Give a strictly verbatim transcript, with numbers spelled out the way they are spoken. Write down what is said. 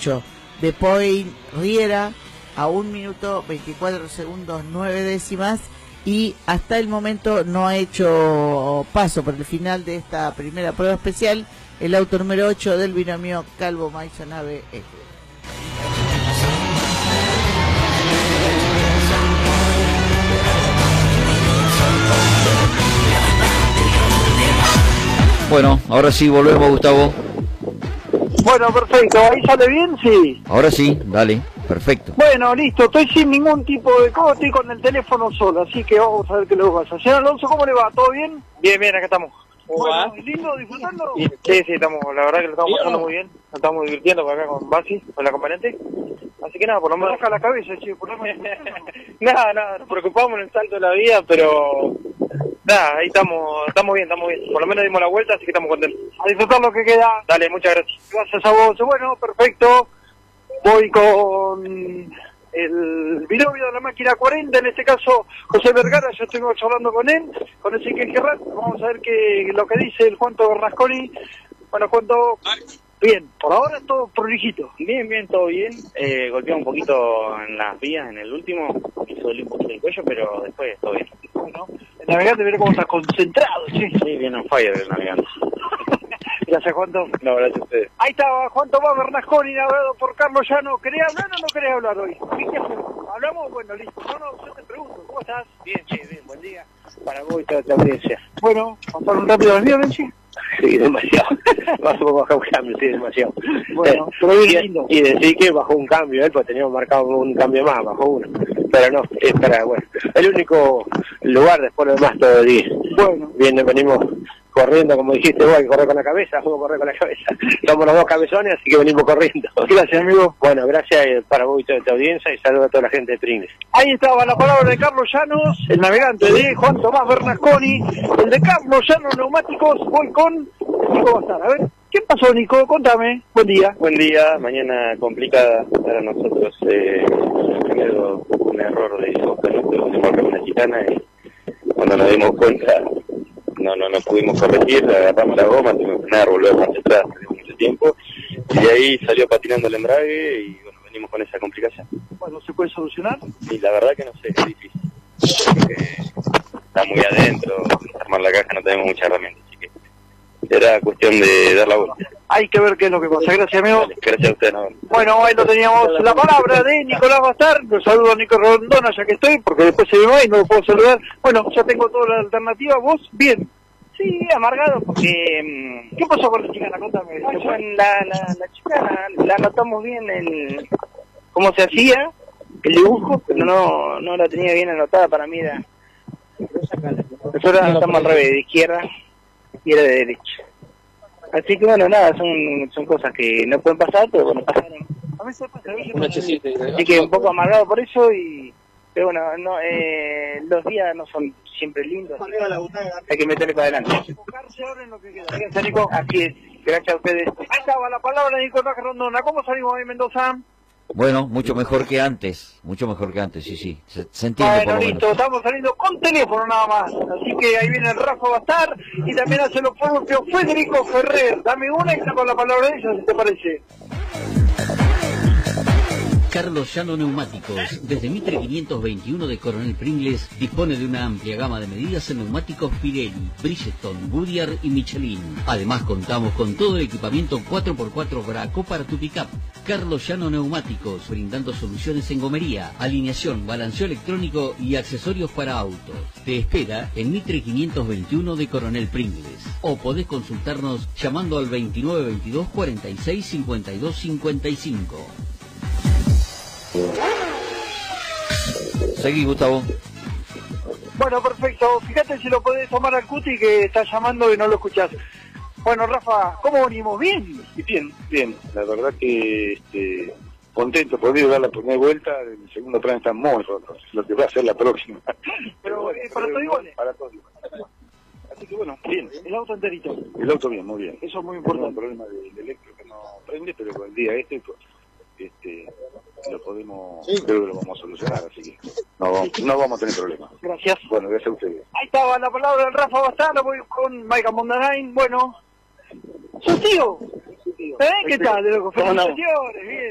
ocho de Point Riera a un minuto veinticuatro segundos nueve décimas, y hasta el momento no ha hecho paso por el final de esta primera prueba especial el auto número ocho del binomio Calvo Maisonave Ecre. Bueno, ahora sí, volvemos, Gustavo. Bueno, perfecto. ¿Ahí sale bien? Sí. Ahora sí, dale, perfecto. Bueno, listo. Estoy sin ningún tipo de cosa, estoy con el teléfono solo, así que vamos a ver qué le pasa. Señor Alonso, ¿cómo le va? ¿Todo bien? Bien, bien, acá estamos. Bueno, ¿lindo? ¿Disfrutando? Sí, sí, estamos, la verdad que lo estamos pasando muy bien. Nos estamos divirtiendo por acá con Basi, con la acompañante. Así que nada, por lo menos... Baja la cabeza, che, por lo menos. Nada, nada, nos preocupamos en el salto de la vida, pero... Nada, ahí estamos, estamos bien, estamos bien. Por lo menos dimos la vuelta, así que estamos contentos. A disfrutar lo que queda. Dale, muchas gracias. Gracias a vos. Bueno, perfecto. Voy con el binomio de la máquina cuarenta, en este caso José Vergara. Yo estoy charlando con él, con Ezequiel Gerrard. Vamos a ver qué lo que dice el Juanto Bernasconi. Bueno, Juanto, bien, por ahora todo prolijito. Bien, bien, todo bien. Eh, golpeó un poquito en las vías en el último, hizo doler un poquito el cuello, pero después todo bien. Bueno, el navegante, mira cómo está concentrado, ¿sí? Sí, bien on fire el navegante. Gracias, Juanto. No, gracias a ustedes. Ahí estaba Juan Tomás Bernasconi, navegador por Carlos Llano. ¿Querés hablar o no querés hablar hoy? ¿Qué hacemos? ¿Hablamos? Bueno, listo. No, no, yo te pregunto, ¿cómo estás? Bien, sí, bien, buen día. Para vos y toda la audiencia. Bueno, ¿pasaron rápido el día, Benji? Sí, demasiado. Más o menos bajó un cambio, sí, demasiado. Bueno, eh, pero bien y, lindo. Y decir que bajó un cambio, él pues teníamos marcado un cambio más, bajó uno. Pero no, es para, bueno, el único lugar, después lo demás todo diez. Bueno. Bien, venimos corriendo, como dijiste vos, hay que correr con la cabeza, vamos a correr con la cabeza. Somos los dos cabezones, así que venimos corriendo. Gracias, amigo. Bueno, gracias para vos y toda tu audiencia, y saludos a toda la gente de Pringles. Ahí estaba la palabra de Carlos Llanos, el navegante de Juan Tomás Bernasconi, el de Carlos Llanos Neumáticos. Voy con Nico Bastar. A ver, ¿qué pasó, Nico? Contame. Buen día. Buen día, mañana complicada para nosotros. Eh, primero un error de Oscar, ¿no? Pusimos acá una chicana y cuando nos dimos cuenta no no no pudimos corregir, agarramos la goma, tuvimos que frenar, volver marcha atrás, perdimos mucho tiempo y de ahí salió patinando el embrague y bueno, venimos con esa complicación. Bueno, ¿se puede solucionar? Y la verdad que no sé, es difícil. Porque está muy adentro, armar la caja no tenemos mucha herramienta, así que será cuestión de dar la vuelta. Hay que ver qué es lo que pasa. Gracias, amigo. Vale, gracias a usted. No. Bueno, ahí lo teníamos, la palabra de Nicolás Bastar. Lo saludo a Nico Rondona, ya que estoy, porque después se me va y no lo puedo saludar. Bueno, ya tengo toda la alternativa. ¿Vos? Bien. Sí, amargado porque... ¿Qué pasó con la chicana? Contame. No, yo en la, la, la chicana la notamos bien el cómo se hacía, el dibujo, pero no no la tenía bien anotada. Para mí era... Nosotros estamos al revés, de izquierda y era de derecha. Así que bueno, nada, son son cosas que no pueden pasar, pero bueno, pasaron. A veces pasa, a veces Un H siete. Así que un poco amargado por eso, y pero bueno, no eh, los días no son siempre lindos. Hay que meterle para adelante. enfocarse ahora en lo que queda. Gracias, Nico. Así es, gracias a ustedes. Ahí estaba la palabra de Nicolás Rondona. ¿Cómo salimos hoy, Mendoza? Bueno, mucho mejor que antes, mucho mejor que antes, sí, sí, se, se entiende por Bueno, lo listo, menos. estamos saliendo con teléfono nada más. Así que ahí viene el Rafa Bastar y también hace lo propio Federico Ferrer. Dame una y con la palabra de ella, si te parece. Carlos Llano Neumáticos, desde Mitre quinientos veintiuno de Coronel Pringles, dispone de una amplia gama de medidas en neumáticos Pirelli, Bridgestone, Goodyear y Michelin. Además contamos con todo el equipamiento cuatro por cuatro Braco para tu pickup. Carlos Llano Neumáticos, brindando soluciones en gomería, alineación, balanceo electrónico y accesorios para autos. Te espera en Mitre quinientos veintiuno de Coronel Pringles. O podés consultarnos llamando al veintinueve veintidós cuarenta y seis cincuenta y dos cincuenta y cinco. Seguí, Gustavo. Bueno, perfecto. Fíjate si lo podés tomar al Cuti que está llamando y no lo escuchás. Bueno, Rafa, ¿cómo venimos? ¿Bien? Bien, bien. La verdad que este, contento, podría dar la primera vuelta, el segundo plan está muy roto, lo que va a ser la próxima. Pero eh, para todos iguales. Para todos iguales. Así que bueno, bien. El auto enterito. El auto bien, muy bien. Eso es muy No, importante. un problema del electro que no prende, pero con el día este, pues, este, lo podemos, sí. Creo que lo vamos a solucionar, así que no, no vamos a tener problemas. Gracias. Bueno, gracias a ustedes. Ahí estaba la palabra del Rafa Bastar, voy con Maica Mondarain. Bueno, su tío. ¿Eh? ¿Qué tal, loco? Felicitaciones, bien.